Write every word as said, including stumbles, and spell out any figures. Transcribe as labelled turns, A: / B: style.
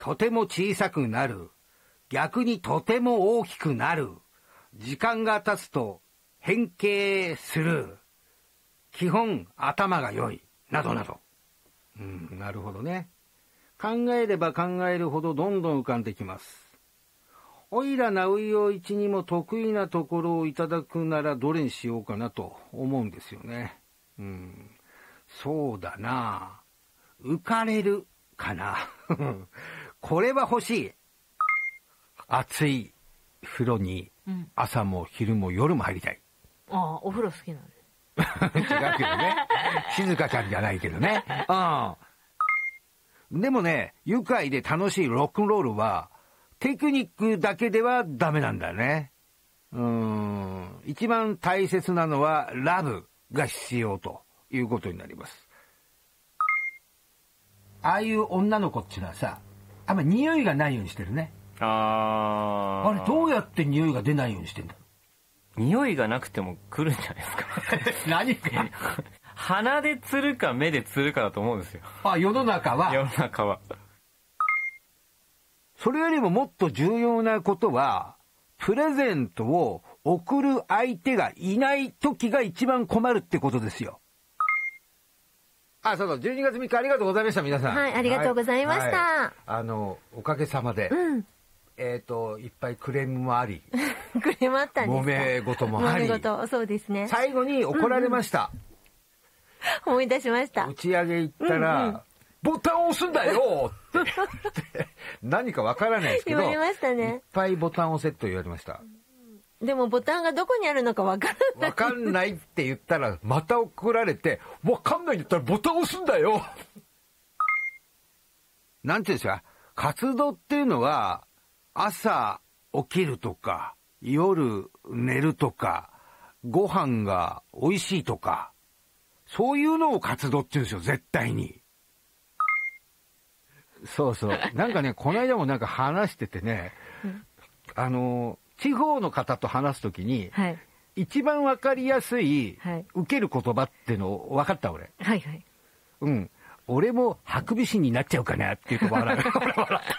A: とても小さくなる。逆にとても大きくなる。時間が経つと変形する。基本頭が良い。などなど。うん、なるほどね。考えれば考えるほどどんどん浮かんできます。おいらナウイ陽一にも得意なところをいただくならどれにしようかなと思うんですよね。うん、そうだな。浮かれるかな。これは欲しい。暑い風呂に朝も昼も夜も入りたい。
B: うん、ああ、お風呂好きなんです。
A: 違うけどね。静香ちゃんじゃないけどね。うん。でもね、愉快で楽しいロックンロールはテクニックだけではダメなんだね。うーん。一番大切なのはラブが必要ということになります。ああいう女の子っていうのはさ、あんま匂いがないようにしてるね。
C: あ
A: あれどうやって匂いが出ないようにしてんだろ
C: う。匂いがなくても来るんじゃないですか。
A: 何か
C: 鼻で釣るか目で釣るかだと思うんですよ。
A: あ、世の中は。
C: 世の中は。
A: それよりももっと重要なことは、プレゼントを送る相手がいない時が一番困るってことですよ。あ、そうそう、じゅうにがつみっかありがとうございました、皆さん。
B: はい、ありがとうございました。はいはい、
A: あの、おかげさまで、うん、えっと、いっぱいクレームもあり、
B: クレームあったんですか？
A: 揉め事もあり、
B: 揉め事、そうですね。
A: 最後に怒られました。
B: うんうん、思い出しました。
A: 打ち上げ行ったら、うんうん、ボタンを押すんだよって何かわからないですけど、
B: 言われましたね。
A: いっぱいボタンを押せと言われました。
B: でもボタンがどこにあるのかわからない。
A: わかんないって言ったらまた怒られて、わかんないって言ったらボタンを押すんだよ。なんていうんですか、活動っていうのは朝起きるとか夜寝るとかご飯が美味しいとか、そういうのを活動って言うんですよ、絶対に。そうそう。なんかね、この間もなんか話しててね、うん、あの、地方の方と話すときに、はい、一番わかりやすい、はい、受ける言葉っていうの分かった俺。
B: はいはい。
A: うん。俺もハクビシンになっちゃうかなっていうと笑う。